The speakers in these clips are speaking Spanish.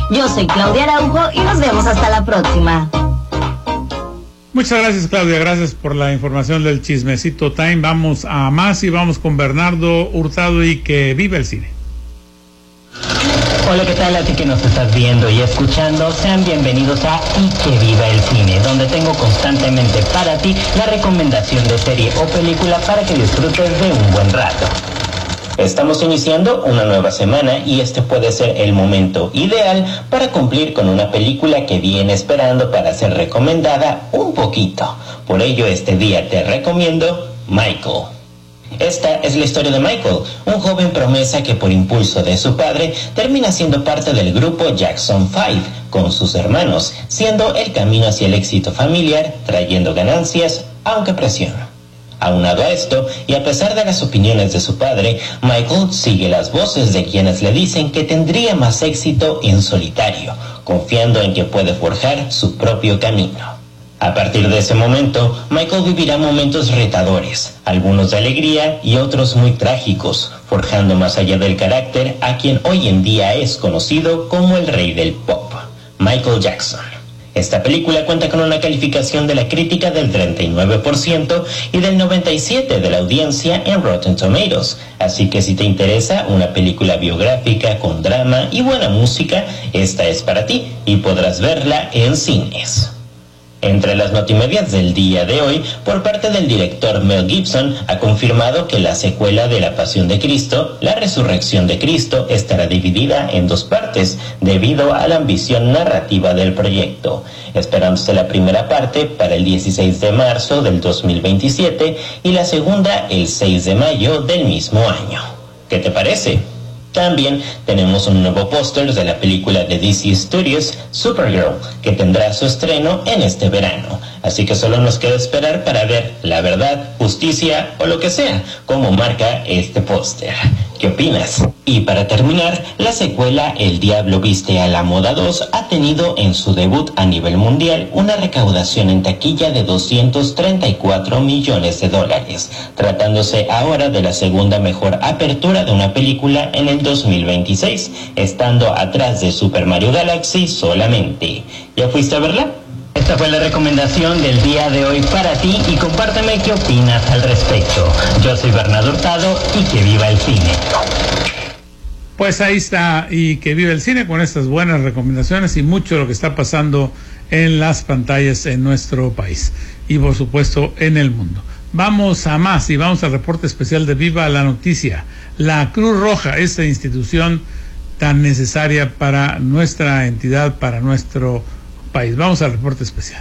Yo soy Claudia Araujo y nos vemos hasta la próxima. Muchas gracias, Claudia, gracias por la información del Chismecito Time. Vamos a más y vamos con Bernardo Hurtado y que viva el cine. Hola, ¿qué tal? A ti que nos estás viendo y escuchando, sean bienvenidos a Y que viva el cine, donde tengo constantemente para ti la recomendación de serie o película para que disfrutes de un buen rato. Estamos iniciando una nueva semana y este puede ser el momento ideal para cumplir con una película que viene esperando para ser recomendada un poquito. Por ello, este día te recomiendo Michael. Esta es la historia de Michael, un joven promesa que por impulso de su padre termina siendo parte del grupo Jackson 5 con sus hermanos, siendo el camino hacia el éxito familiar, trayendo ganancias, aunque presión. Aunado a esto, y a pesar de las opiniones de su padre, Michael sigue las voces de quienes le dicen que tendría más éxito en solitario, confiando en que puede forjar su propio camino. A partir de ese momento, Michael vivirá momentos retadores, algunos de alegría y otros muy trágicos, forjando más allá del carácter a quien hoy en día es conocido como el rey del pop, Michael Jackson. Esta película cuenta con una calificación de la crítica del 39% y del 97% de la audiencia en Rotten Tomatoes, así que si te interesa una película biográfica con drama y buena música, esta es para ti y podrás verla en cines. Entre las notimedias del día de hoy, por parte del director Mel Gibson, ha confirmado que la secuela de La Pasión de Cristo, La Resurrección de Cristo, estará dividida en dos partes, debido a la ambición narrativa del proyecto, esperándose la primera parte para el 16 de marzo del 2027 y la segunda el 6 de mayo del mismo año. ¿Qué te parece? También tenemos un nuevo póster de la película de DC Studios, Supergirl, que tendrá su estreno en este verano. Así que solo nos queda esperar para ver la verdad, justicia o lo que sea, como marca este póster. ¿Qué opinas? Y para terminar, la secuela El Diablo Viste a la Moda 2 ha tenido en su debut a nivel mundial una recaudación en taquilla de $234 millones, tratándose ahora de la segunda mejor apertura de una película en el 2026, estando atrás de Super Mario Galaxy solamente. ¿Ya fuiste a verla? Esta fue la recomendación del día de hoy para ti y compárteme qué opinas al respecto. Yo soy Bernardo Hurtado y que viva el cine. Pues ahí está, y que viva el cine con estas buenas recomendaciones y mucho de lo que está pasando en las pantallas en nuestro país y por supuesto en el mundo. Vamos a más y vamos al reporte especial de Viva la Noticia. La Cruz Roja, esta institución tan necesaria para nuestra entidad, para nuestro país. Vamos al reporte especial.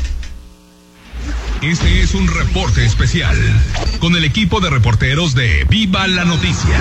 Este es un reporte especial con el equipo de reporteros de Viva la Noticia.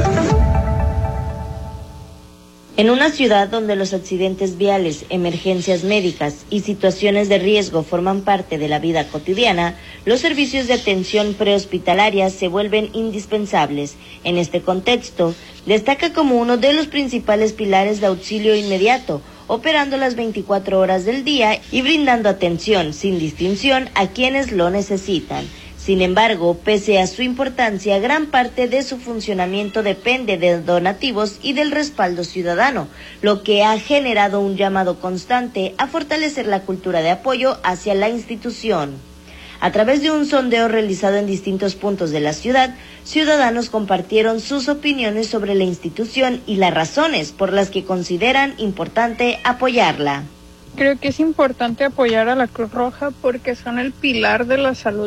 En una ciudad donde los accidentes viales, emergencias médicas y situaciones de riesgo forman parte de la vida cotidiana, los servicios de atención prehospitalaria se vuelven indispensables. En este contexto, destaca como uno de los principales pilares de auxilio inmediato, operando las 24 horas del día y brindando atención sin distinción a quienes lo necesitan. Sin embargo, pese a su importancia, gran parte de su funcionamiento depende de donativos y del respaldo ciudadano, lo que ha generado un llamado constante a fortalecer la cultura de apoyo hacia la institución. A través de un sondeo realizado en distintos puntos de la ciudad, ciudadanos compartieron sus opiniones sobre la institución y las razones por las que consideran importante apoyarla. Creo que es importante apoyar a la Cruz Roja porque son el pilar de la salud